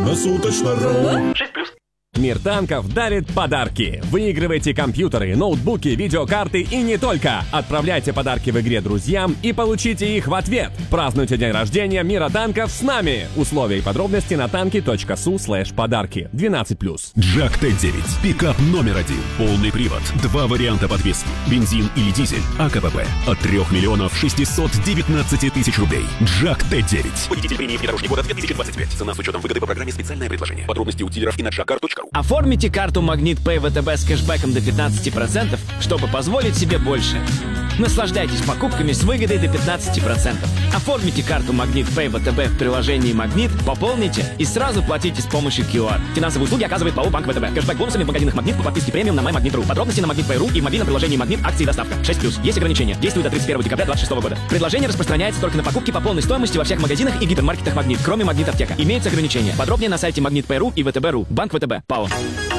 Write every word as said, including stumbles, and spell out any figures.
Круглосуточно.ру. шесть плюс. Мир танков дарит подарки. Выигрывайте компьютеры, ноутбуки, видеокарты и не только. Отправляйте подарки в игре друзьям и получите их в ответ. Празднуйте день рождения Мира танков с нами. Условия и подробности на танки точка су слэш подарки. двенадцать плюс. Джак Т девять. Пикап номер один. Полный привод. Два варианта подвески. Бензин или дизель. АКПП. От трех миллионов шестисот девятнадцати тысяч рублей. Джак Т девять. Водитель премии «Внедорожник года» две тысячи двадцать пять. Цена с учетом выгоды по программе «Специальное предложение». Подробности у дилеров и на джакар точка ру. Оформите карту Магнит Пэй ВТБ с кэшбэком до пятнадцати процентов, чтобы позволить себе больше. Наслаждайтесь покупками с выгодой до пятнадцати процентов. Оформите карту Магнит Пэй ВТБ в приложении Магнит, пополните и сразу платите с помощью ку ар. Финансовые услуги оказывает ПАО Банк ВТБ. Кэшбэк бонусами в магазинах Магнит по подписке премиум на MyMagnet точка ру. Подробности на магнит точка ру и в мобильном приложении Магнит. Акции и доставка. шесть плюс. Есть ограничения. Действует до тридцать первого декабря две тысячи двадцать шестого года. Предложение распространяется только на покупки по полной стоимости во всех магазинах и гипермаркетах Магнит, кроме Магнит Аптека. Имеются ограничения. Подробнее на сайте магнит точка ру и вэ тэ бэ точка ру. Банк ВТБ. ПАО.